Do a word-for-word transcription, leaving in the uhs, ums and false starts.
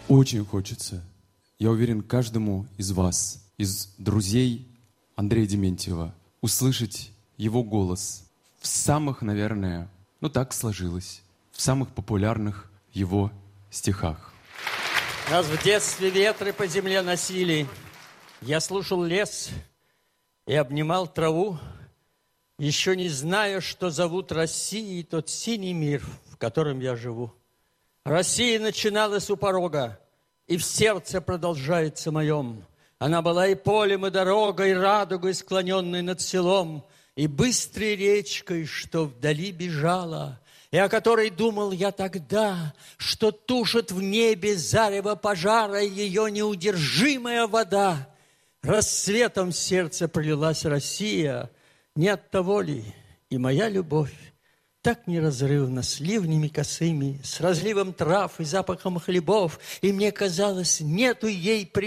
Очень хочется, я уверен, каждому из вас, из друзей Андрея Дементьева, услышать его голос в самых, наверное, ну так сложилось, в самых популярных его стихах. Нас в детстве ветры по земле носили. Я слушал лес и обнимал траву, еще не зная, что зовут Россией тот синий мир, в котором я живу. Россия начиналась у порога, и в сердце продолжается моем. Она была и полем, и дорогой, и радугой, склоненной над селом, и быстрой речкой, что вдали бежала, и о которой думал я тогда, что тушит в небе зарево пожара ее неудержимая вода. Рассветом в сердце пролилась Россия, не от того ли и моя любовь так неразрывно, с ливнями косыми, с разливом трав и запахом хлебов, и мне казалось, нету ей